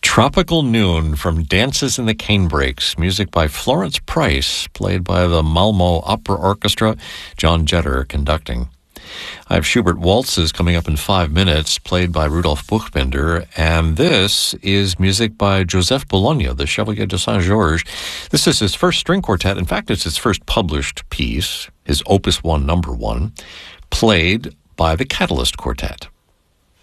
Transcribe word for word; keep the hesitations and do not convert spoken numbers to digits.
Tropical Noon from Dances in the Canebrakes, music by Florence Price, played by the Malmo Opera Orchestra, John Jetter conducting. I have Schubert Waltzes coming up in five minutes, played by Rudolf Buchbinder, and this is music by Joseph Bologna, the Chevalier de Saint-Georges. This is his first string quartet. In fact, it's his first published piece, his Opus One, Number One, played by the Catalyst Quartet.